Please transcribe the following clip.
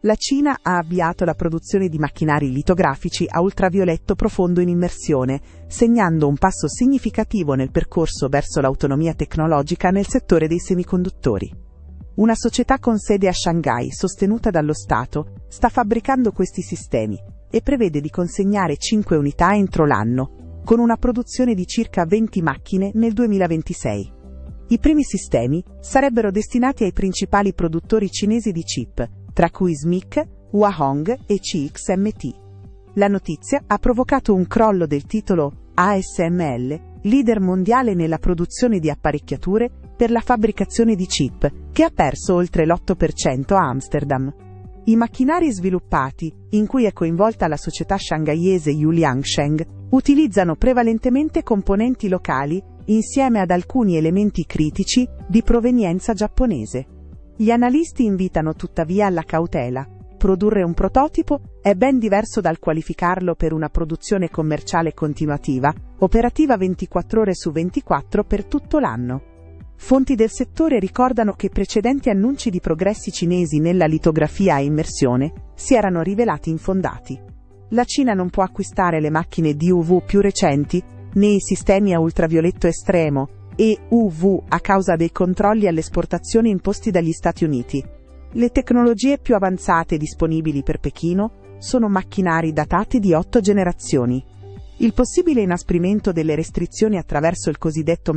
La Cina ha avviato la produzione di macchinari litografici a ultravioletto profondo in immersione, segnando un passo significativo nel percorso verso l'autonomia tecnologica nel settore dei semiconduttori. Una società con sede a Shanghai, sostenuta dallo Stato, sta fabbricando questi sistemi e prevede di consegnare 5 unità entro l'anno, con una produzione di circa 20 macchine nel 2026. I primi sistemi sarebbero destinati ai principali produttori cinesi di chip, tra cui SMIC, Huahong e CXMT. La notizia ha provocato un crollo del titolo ASML, leader mondiale nella produzione di apparecchiature per la fabbricazione di chip, che ha perso oltre l'8% a Amsterdam. I macchinari sviluppati, in cui è coinvolta la società shanghaiese Yuliangsheng, utilizzano prevalentemente componenti locali insieme ad alcuni elementi critici di provenienza giapponese. Gli analisti invitano tuttavia alla cautela. Produrre un prototipo è ben diverso dal qualificarlo per una produzione commerciale continuativa, operativa 24 ore su 24 per tutto l'anno. Fonti del settore ricordano che precedenti annunci di progressi cinesi nella litografia a immersione si erano rivelati infondati. La Cina non può acquistare le macchine DUV più recenti, né i sistemi a ultravioletto estremo, EUV, a causa dei controlli all'esportazione imposti dagli Stati Uniti. Le tecnologie più avanzate disponibili per Pechino sono macchinari datati di 8 generazioni. Il possibile inasprimento delle restrizioni attraverso il cosiddetto